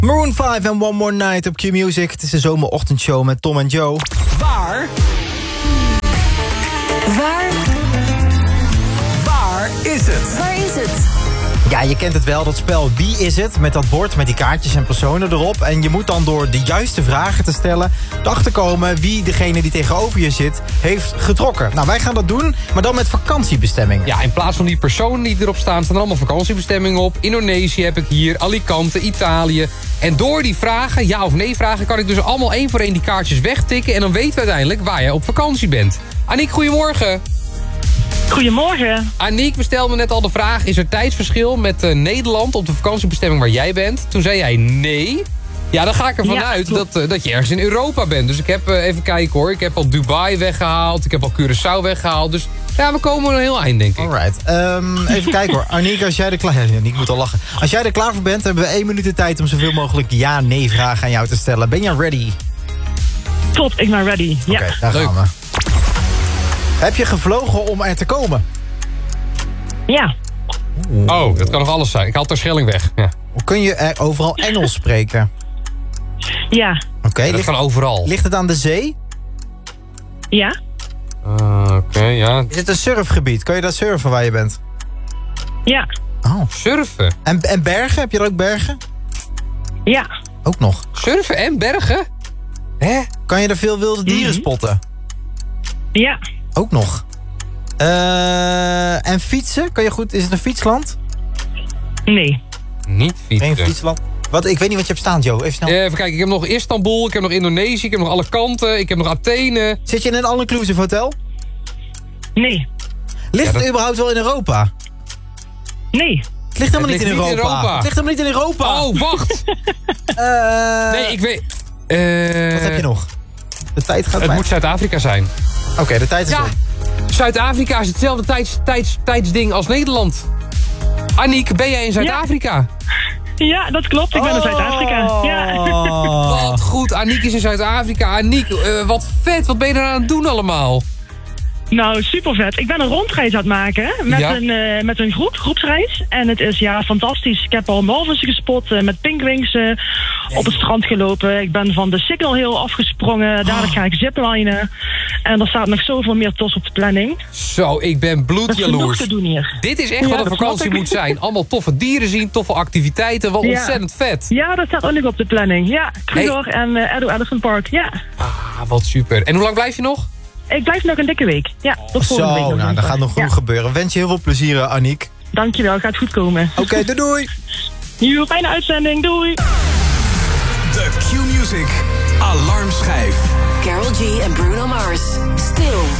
Maroon 5 en One More Night op Q-Music. Het is de zomerochtendshow met Tom en Joe. Waar is het? Waar is het? Ja, je kent het wel, dat spel Wie is het? Met dat bord met die kaartjes en personen erop. En je moet dan door de juiste vragen te stellen erachter komen wie degene die tegenover je zit heeft getrokken. Nou, wij gaan dat doen, maar dan met vakantiebestemming. Ja, in plaats van die personen die erop staan, staan er allemaal vakantiebestemmingen op. Indonesië heb ik hier, Alicante, Italië. En door die vragen, ja of nee vragen, kan ik dus allemaal één voor één die kaartjes wegtikken. En dan weten we uiteindelijk waar jij op vakantie bent. Aniek, goedemorgen. Goedemorgen. Aniek, we stelden net al de vraag, is er tijdsverschil met Nederland op de vakantiebestemming waar jij bent? Toen zei jij nee. Ja, dan ga ik ervan uit dat je ergens in Europa bent. Dus ik heb, even kijken hoor, ik heb al Dubai weggehaald, ik heb al Curaçao weggehaald. Dus ja, we komen een heel eind, denk ik. Alright, even kijken hoor. Aniek, als jij er klaar... Ja, Aniek moet al lachen. Als jij er klaar voor bent, hebben we 1 minuut de tijd om zoveel mogelijk ja-nee vragen aan jou te stellen. Ben je ready? Top, ik ben ready. Ja. Oké, daar Leuk. gaan we. Heb je gevlogen om er te komen? Ja. Oh, dat kan nog alles zijn. Ik haal Terschelling weg. Ja. Kun je er overal Engels spreken? Ja. Oké, Ja, dat kan overal. ligt het aan de zee? Ja. Oké, ja. Is het een surfgebied? Kun je daar surfen waar je bent? Ja. Oh. Surfen. En bergen? Heb je er ook bergen? Ja. Ook nog. Surfen en bergen? Hè? Kan je er veel wilde dieren spotten? Ja. Ook nog. En fietsen? Kan je goed... Is het een fietsland? Nee. Niet fietsen. Geen fietsland. Wat, ik weet niet wat je hebt staan, Joe. Even snel. Even kijken, ik heb nog Istanbul, ik heb nog Indonesië, ik heb nog Alicante, ik heb nog Athene. Zit je in een all-inclusive hotel? Nee. Ligt Ja, het überhaupt wel in Europa? Nee. Het ligt helemaal Het niet in ligt niet in Europa. Europa. Het ligt helemaal niet in Europa. Oh, wacht! Nee, ik weet... Wat heb je nog? De tijd gaat Het bij. moet Zuid-Afrika zijn. Oké, de tijd is Ja, op. Zuid-Afrika is hetzelfde tijdsding als Nederland. Aniek, ben jij in Zuid-Afrika? Ja, dat klopt. Ik ben in Zuid-Afrika. Ja. Wat goed, Aniek is in Zuid-Afrika. Aniek, wat vet, wat ben je er aan het doen allemaal? Nou, super vet. Ik ben een rondreis aan het maken met een groepsreis. En het is fantastisch. Ik heb al walvissen gespot, met pinkwings op het strand gelopen. Ik ben van de Signal Hill afgesprongen. Dadelijk ga ik ziplinen. En er staat nog zoveel meer tos op de planning. Zo, ik ben Er is genoeg bloedjaloers. te doen hier. Dit is echt wat een dat vakantie snap ik. moet zijn. Allemaal toffe dieren zien, toffe activiteiten. Wat ontzettend vet. Ja, dat staat ook nog op de planning. Ja, Kruger en Edo Elephant Park. Ja. Ah, wat super. En hoe lang blijf je nog? Ik blijf nog een dikke week. Ja, tot volgende week. Zo, nou, dat gaat nog genoeg gebeuren. Wens je heel veel plezier, Aniek. Dankjewel, gaat goed komen. Oké, doei. Joe, fijne uitzending. Doei. De Q-Music Alarmschijf. Karol G en Bruno Mars. Stil.